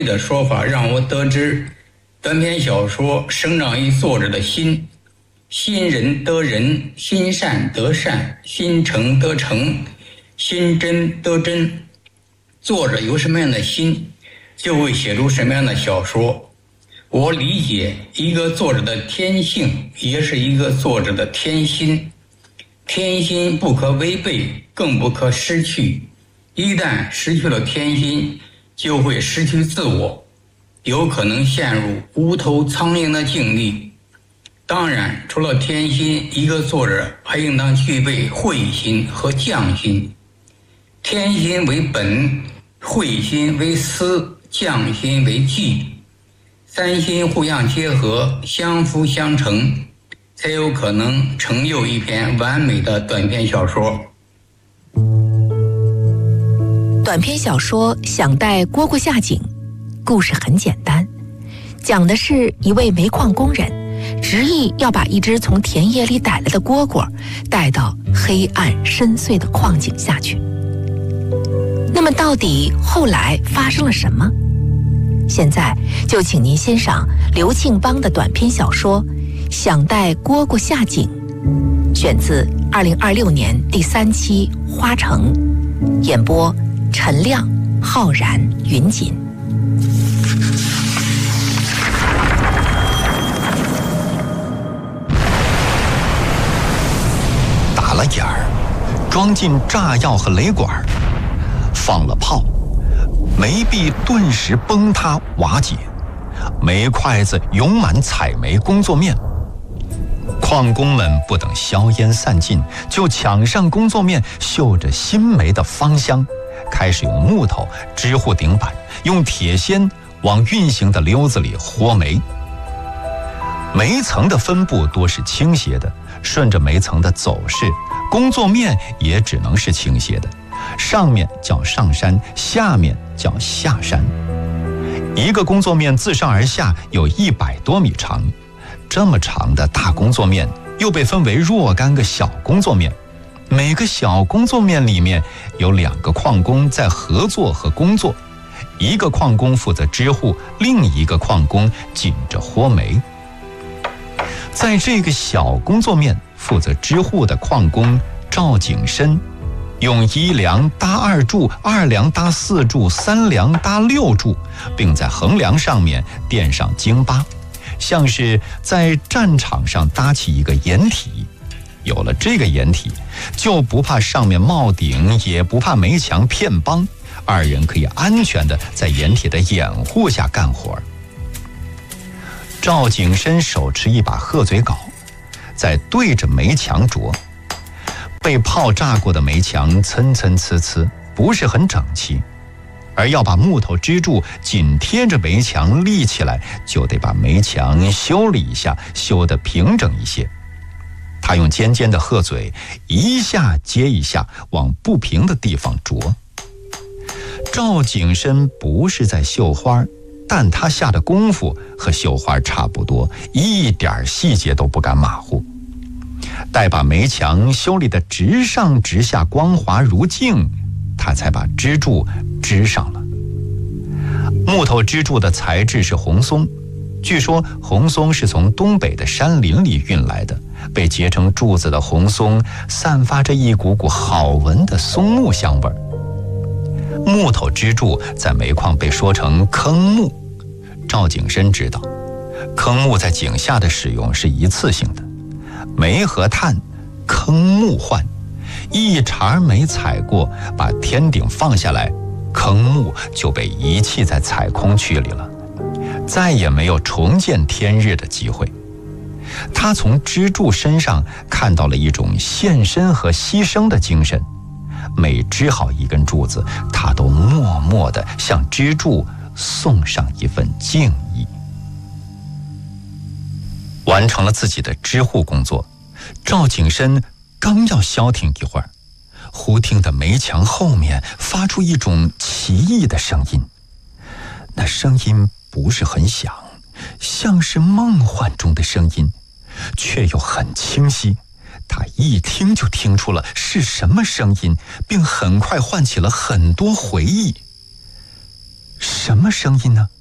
的说法让我得知，短篇小说生长于作者的心，心仁得仁，心善得善，心诚得诚，心真得真。作者有什么样的心，就会写出什么样的小说。我理解一个作者的天性，也是一个作者的天心。天心不可违背，更不可失去。一旦失去了天心，就会失去自我，有可能陷入无头苍蝇的境地。当然，除了天心，一个作者还应当具备慧心和匠心。天心为本，慧心为思，匠心为技，三心互相结合，相辅相成，才有可能成就一篇完美的短篇小说。 短篇小说《想带蝈蝈下井》，故事很简单，讲的是一位煤矿工人执意要把一只从田野里逮来的蝈蝈带到黑暗深邃的矿井下去。那么到底后来发生了什么？现在就请您欣赏刘庆邦的短篇小说《想带蝈蝈下井》，选自2026年第3期《花城》，演播陈亮、浩然、云锦。 打了眼儿，装进炸药和雷管，放了炮，煤壁顿时崩塌瓦解，煤筷子涌满采煤工作面。矿工们不等硝烟散尽，就抢上工作面，嗅着新煤的芳香，开始用木头支护顶板，用铁锨往运行的溜子里豁煤。煤层的分布多是倾斜的，顺着煤层的走势，工作面也只能是倾斜的，上面叫上山，下面叫下山。一个工作面自上而下有100多米长，这么长的大工作面又被分为若干个小工作面，每个小工作面里面有2个矿工在合作和工作，一个矿工负责支护，另一个矿工紧着豁煤。在这个小工作面负责支护的矿工赵景深，用1梁搭2柱，2梁搭4柱，3梁搭6柱，并在横梁上面垫上京巴，像是在战场上搭起一个掩体。有了这个掩体，就不怕上面冒顶，也不怕煤墙骗帮，2人可以安全地在掩体的掩护下干活。赵景深手持一把鹤嘴镐，在对着煤墙啄。被炮炸过的煤墙参参差差，不是很整齐，而要把木头支柱紧贴着煤墙立起来，就得把煤墙修理一下，修得平整一些。他用尖尖的鹤嘴一下接一下往不平的地方啄。赵景深不是在绣花，但他下的功夫和绣花差不多，一点细节都不敢马虎。待把煤墙修理得直上直下，光滑如镜，他才把支柱支上了。木头支柱的材质是红松，据说红松是从东北的山林里运来的，被结成柱子的红松散发着一股股好闻的松木香味儿。木头支柱在煤矿被说成坑木，赵景深知道，坑木在井下的使用是一次性的，煤和炭坑木换，一茬煤采过，把天顶放下来，坑木就被遗弃在采空区里了，再也没有重见天日的机会。他从支柱身上看到了一种献身和牺牲的精神，每支好一根柱子，他都默默地向支柱送上一份敬意。完成了自己的支护工作，赵景深刚要消停一会儿，忽听得煤墙后面发出一种奇异的声音。那声音不是很响，像是梦幻中的声音，却又很清晰。他一听就听出了是什么声音，并很快唤起了很多回忆。 什么声音呢？